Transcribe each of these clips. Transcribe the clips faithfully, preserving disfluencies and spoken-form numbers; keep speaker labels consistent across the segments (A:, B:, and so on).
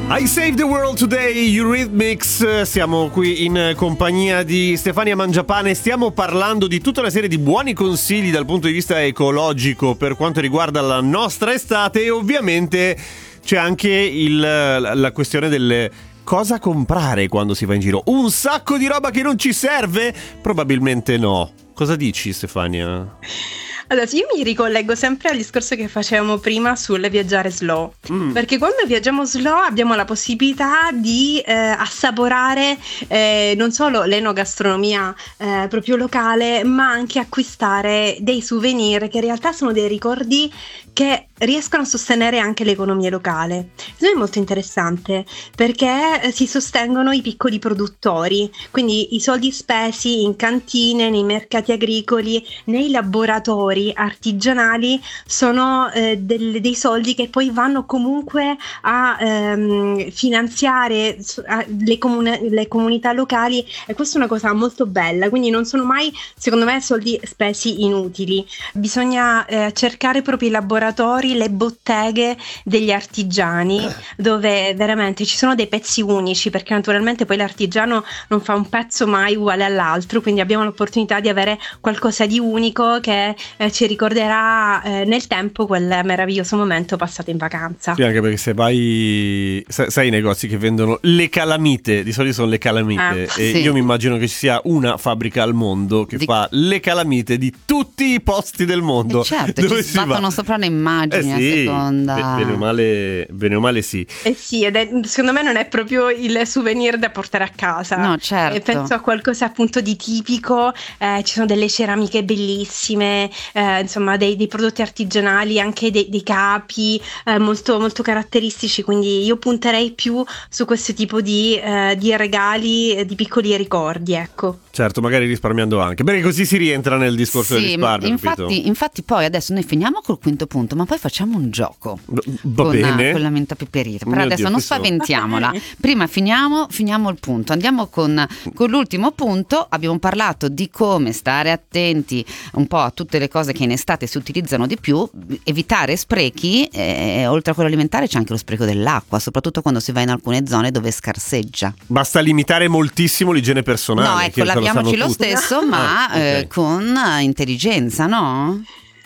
A: I Save the World Today, Eurythmics. Siamo qui in compagnia di Stefania Mangiapane. Stiamo parlando di tutta una serie di buoni consigli dal punto di vista ecologico per quanto riguarda la nostra estate. E ovviamente c'è anche il, la questione delle cosa comprare quando si va in giro. Un sacco di roba che non ci serve? Probabilmente no. Cosa dici, Stefania?
B: Allora, io mi ricollego sempre al discorso che facevamo prima sul viaggiare slow, mm. perché quando viaggiamo slow abbiamo la possibilità di eh, assaporare eh, non solo l'enogastronomia eh, proprio locale, ma anche acquistare dei souvenir che in realtà sono dei ricordi che riescono a sostenere anche l'economia locale. Questo è molto interessante perché si sostengono i piccoli produttori, quindi i soldi spesi in cantine, nei mercati agricoli, nei laboratori artigianali sono eh, del, dei soldi che poi vanno comunque a ehm, finanziare a, le, comune, le comunità locali, e questa è una cosa molto bella, quindi non sono mai, secondo me, soldi spesi inutili. Bisogna eh, cercare proprio i laboratori, le botteghe degli artigiani, dove veramente ci sono dei pezzi unici, perché naturalmente poi l'artigiano non fa un pezzo mai uguale all'altro, quindi abbiamo l'opportunità di avere qualcosa di unico che eh, ci ricorderà eh, nel tempo quel meraviglioso momento passato in vacanza.
A: Sì, anche perché se vai, sai, i negozi che vendono le calamite, di solito sono le calamite,
B: ah,
A: e
B: sì.
A: io mi immagino che ci sia una fabbrica al mondo che di... fa le calamite di tutti i posti del mondo.
C: E certo,
A: dove
C: ci sbattono sopra le immagini.
A: Eh sì,
C: seconda.
A: bene o male, bene o male sì.
B: Eh sì, ed è, secondo me non è proprio il souvenir da portare a casa.
C: No, certo.
B: E penso a qualcosa appunto di tipico, eh, ci sono delle ceramiche bellissime, eh, insomma dei, dei prodotti artigianali, anche dei, dei capi eh, molto, molto caratteristici, quindi io punterei più su questo tipo di, eh, di regali, eh, di piccoli ricordi, ecco.
A: Certo, magari risparmiando anche, perché così si rientra nel discorso
C: sì,
A: del risparmio.
C: Infatti, infatti poi adesso noi finiamo col quinto punto, ma poi facciamo un gioco.
A: Va
C: con,
A: bene.
C: Con la menta peperita. Però
A: Mio
C: adesso
A: Dio,
C: non
A: questo...
C: spaventiamola. Prima finiamo, finiamo il punto. Andiamo con, con l'ultimo punto. Abbiamo parlato di come stare attenti un po' a tutte le cose che in estate si utilizzano di più, evitare sprechi. E, oltre a quello alimentare c'è anche lo spreco dell'acqua, soprattutto quando si va in alcune zone dove scarseggia.
A: Basta limitare moltissimo l'igiene personale.
C: No, ecco, laviamoci lo, lo stesso, ma ah, okay. eh, con intelligenza, no?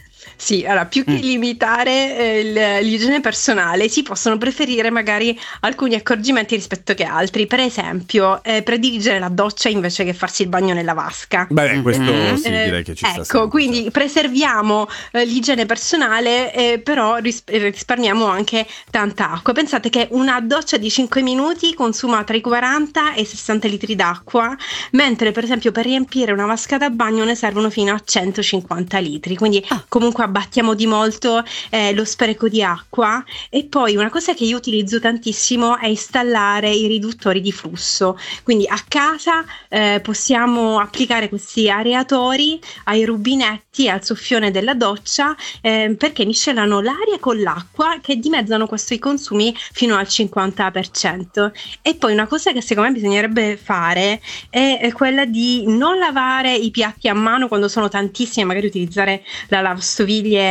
B: Sì, allora più che mm. limitare eh, l'igiene personale, si possono preferire magari alcuni accorgimenti rispetto che altri. Per esempio, eh, prediligere la doccia invece che farsi il bagno nella vasca.
A: Beh, questo
C: mm-hmm.
A: sì, direi che ci
B: eh,
A: sta.
B: Ecco,
A: sempre.
B: quindi preserviamo eh, l'igiene personale, eh, però ris- risparmiamo anche tanta acqua. Pensate che una doccia di cinque minuti consuma tra i quaranta e i sessanta litri d'acqua, mentre per esempio per riempire una vasca da bagno ne servono fino a centocinquanta litri. Quindi ah. comunque abbattiamo di molto eh, lo spreco di acqua. E poi una cosa che io utilizzo tantissimo è installare i riduttori di flusso, quindi a casa eh, possiamo applicare questi areatori ai rubinetti e al soffione della doccia eh, perché miscelano l'aria con l'acqua, che dimezzano questi consumi fino al cinquanta per cento. E poi una cosa che secondo me bisognerebbe fare è, è quella di non lavare i piatti a mano quando sono tantissimi, magari utilizzare la lavastoviglie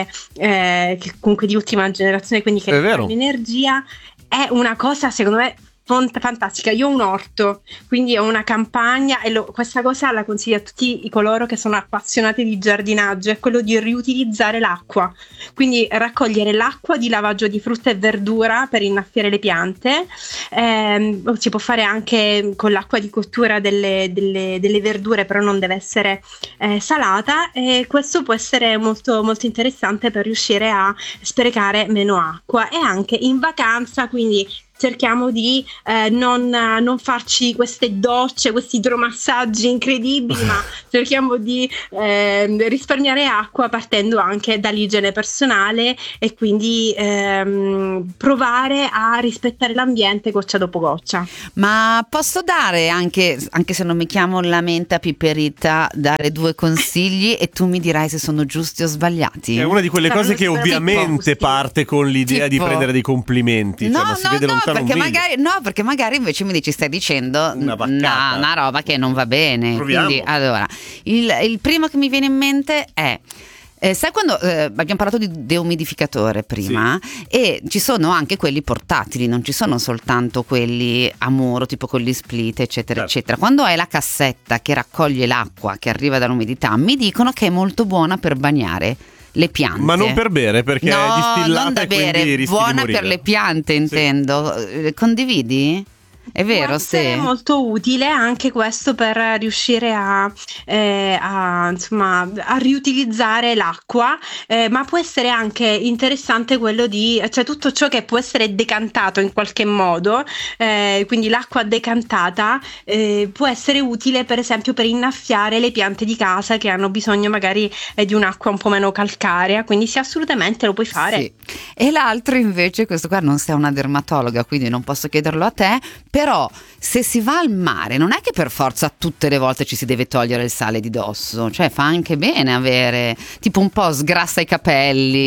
B: eh, che comunque di ultima generazione, quindi che risparmia energia. È una cosa secondo me fantastica. Io ho un orto, quindi ho una campagna, e lo, questa cosa la consiglio a tutti i coloro che sono appassionati di giardinaggio, è quello di riutilizzare l'acqua, quindi raccogliere l'acqua di lavaggio di frutta e verdura per innaffiare le piante. Eh, si può fare anche con l'acqua di cottura delle, delle, delle verdure, però non deve essere eh, salata, e questo può essere molto, molto interessante per riuscire a sprecare meno acqua. E anche in vacanza, quindi cerchiamo di eh, non, non farci queste docce, questi idromassaggi incredibili, ma cerchiamo di eh, risparmiare acqua partendo anche dall'igiene personale, e quindi ehm, provare a rispettare l'ambiente goccia dopo goccia.
C: Ma posso dare anche, anche se non mi chiamo la menta piperita, dare due consigli e tu mi dirai se sono giusti o sbagliati?
A: È una di quelle cose che ovviamente
B: tipo,
A: parte con l'idea
C: tipo,
A: di prendere dei complimenti,
C: no,
A: cioè, ma si
C: no,
A: vede
C: no,
A: lontano
C: perché
A: un
C: magari, no, perché magari invece mi dici, stai dicendo
A: una,
C: una, una roba che non va bene.
A: Proviamo.
C: Quindi allora il, il primo che mi viene in mente è Eh, sai quando eh, abbiamo parlato di deumidificatore prima, sì. E ci sono anche quelli portatili, non ci sono soltanto quelli a muro tipo con gli split eccetera certo. eccetera. Quando hai la cassetta che raccoglie l'acqua che arriva dall'umidità, mi dicono che è molto buona per bagnare le piante.
A: Ma non per bere, perché
C: no,
A: è distillata
C: non da
A: e quindi
C: bere,
A: rischi
C: buona
A: di morire.
C: per le piante intendo. Sì. Condividi? È vero,
B: può essere
C: sì.
B: molto utile anche questo per riuscire a, eh, a, insomma, a riutilizzare l'acqua, eh, ma può essere anche interessante quello di, cioè tutto ciò che può essere decantato in qualche modo, eh, quindi l'acqua decantata eh, può essere utile per esempio per innaffiare le piante di casa che hanno bisogno magari eh, di un'acqua un po' meno calcarea, quindi sì, assolutamente lo puoi fare.
C: Sì. E l'altro invece, questo qua non sei una dermatologa quindi non posso chiederlo a te, però se si va al mare non è che per forza tutte le volte ci si deve togliere il sale di dosso, cioè fa anche bene avere tipo un po' sgrassa i capelli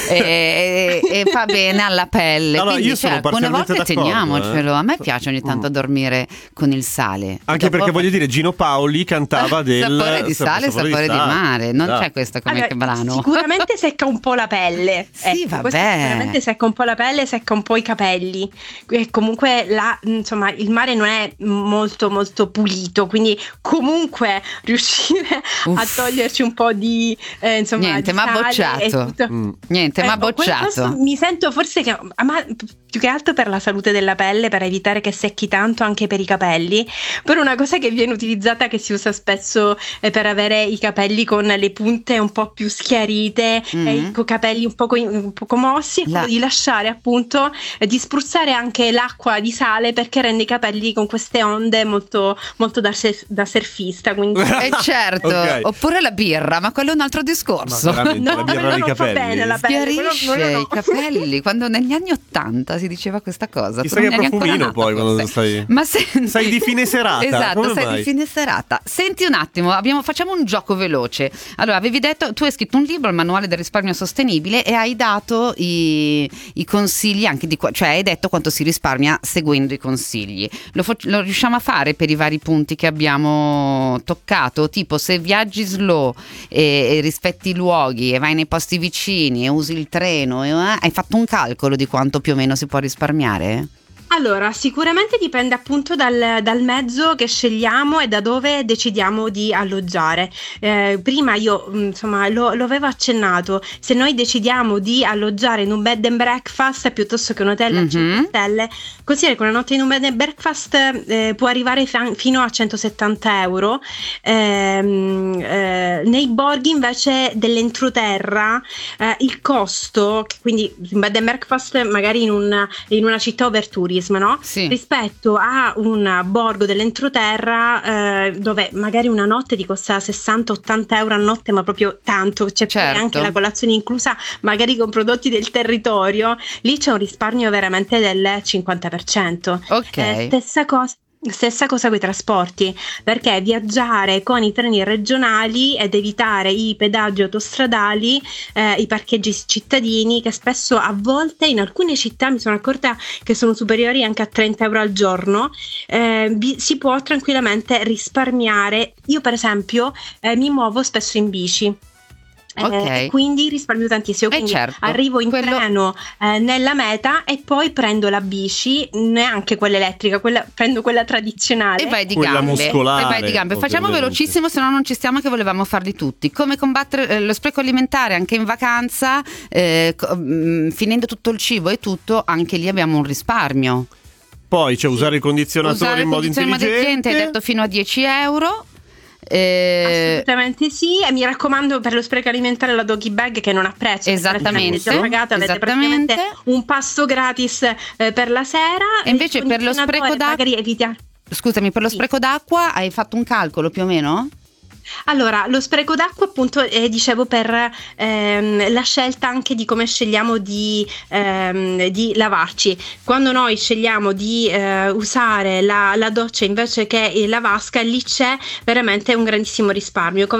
C: e, e, e fa bene alla pelle.
A: No, no,
C: quindi
A: io
C: cioè,
A: sono
C: alcune volte
A: d'accordo,
C: teniamocelo,
A: eh.
C: a me piace ogni tanto dormire con il sale.
A: Anche
C: dopo...
A: perché voglio dire, Gino Paoli cantava del
C: sapore di sale, sapore, sapore di, di mare, non no. c'è questo come
B: allora,
C: che brano.
B: Sicuramente secca un po' la pelle.
C: Sì,
B: ecco,
C: vabbè.
B: Sicuramente secca un po' la pelle, secca un po' i capelli. E comunque la, insomma, il mare non è molto molto pulito, quindi comunque riuscire
C: Uff.
B: a toglierci un po' di eh, insomma
C: niente,
B: di
C: ma bocciato.
B: tutto...
A: Mm.
C: Niente, ma
B: ecco,
C: bocciato.
B: Mi sento forse che ma più che altro per la salute della pelle, per evitare che secchi tanto anche per i capelli, però una cosa che viene utilizzata, che si usa spesso eh, per avere i capelli con le punte un po' più schiarite mm-hmm. e i capelli un poco, un poco mossi, è la... di lasciare appunto eh, di spruzzare anche l'acqua di sale, perché rende i capelli con queste onde molto, molto da, se- da surfista, quindi...
C: eh certo,
A: okay.
C: Oppure la birra, ma quello è un altro discorso.
A: No,
B: no,
A: la birra
B: non
A: di
B: fa
A: capelli
B: bene la pelle,
C: schiarisce
B: quello, no.
C: i capelli, quando negli anni ottanta si diceva questa cosa.
A: Chissà che profumino poi quando stai...
C: Ma se...
A: sei di fine serata.
C: Esatto,
A: come
C: sei
A: mai?
C: di fine serata. Senti un attimo, abbiamo, facciamo un gioco veloce. Allora, avevi detto, tu hai scritto un libro, il manuale del risparmio sostenibile, e hai dato i, i consigli anche di, cioè hai detto quanto si risparmia seguendo i consigli. Lo, fo- lo riusciamo a fare per i vari punti che abbiamo toccato, tipo se viaggi slow e, e rispetti i luoghi e vai nei posti vicini e usi il treno, e, eh, hai fatto un calcolo di quanto più o meno si può risparmiare?
B: Allora, sicuramente dipende appunto dal, dal mezzo che scegliamo e da dove decidiamo di alloggiare. Eh, prima io insomma lo, lo avevo accennato, se noi decidiamo di alloggiare in un bed and breakfast piuttosto che un hotel mm-hmm. a cinque stelle, considera che una notte in un bed and breakfast eh, può arrivare f- fino a centosettanta euro. Eh, eh, nei borghi invece dell'entroterra eh, il costo, quindi un bed and breakfast magari in, un, in una città over tourism, no?
C: Sì.
B: Rispetto a un borgo dell'entroterra eh, dove magari una notte ti costa sessanta ottanta euro a notte, ma proprio tanto, c'è
C: certo.
B: poi anche la colazione inclusa magari con prodotti del territorio, lì c'è un risparmio veramente del cinquanta per cento.
C: Ok.
B: Eh, stessa cosa Stessa cosa con i trasporti, perché viaggiare con i treni regionali ed evitare i pedaggi autostradali, eh, i parcheggi cittadini, che spesso a volte in alcune città mi sono accorta che sono superiori anche a trenta euro al giorno, eh, vi, si può tranquillamente risparmiare. Io per esempio eh, mi muovo spesso in bici.
C: Okay.
B: Eh, quindi risparmio tantissimo, quindi
C: eh certo.
B: arrivo in
C: Quello...
B: treno eh, nella meta e poi prendo la bici, neanche quella elettrica, quella, prendo quella tradizionale
C: e vai di
A: quella
C: gambe,
A: muscolare,
C: e vai di gambe. Facciamo
A: ovviamente.
C: velocissimo, se no non ci stiamo, che volevamo farli tutti. Come combattere eh, lo spreco alimentare anche in vacanza, eh, co- mh, finendo tutto il cibo e tutto, anche lì abbiamo un risparmio.
A: Poi c'è usare il condizionatore
C: Usare
A: in modo
C: il condizionatore
A: intelligente.
C: Hai detto fino a dieci euro. Eh,
B: assolutamente sì, e mi raccomando per lo spreco alimentare la doggy bag, che non ha prezzo,
C: esattamente,
B: già pagata, avete
C: esattamente.
B: praticamente un pasto gratis eh, per la sera.
C: E invece per lo spreco d'acqua,
B: magari evita...
C: scusami, per lo
B: sì.
C: spreco d'acqua hai fatto un calcolo più o meno?
B: Allora, lo spreco d'acqua appunto eh, dicevo per ehm, la scelta anche di come scegliamo di, ehm, di lavarci. Quando noi scegliamo di eh, usare la, la doccia invece che la vasca, lì c'è veramente un grandissimo risparmio. Come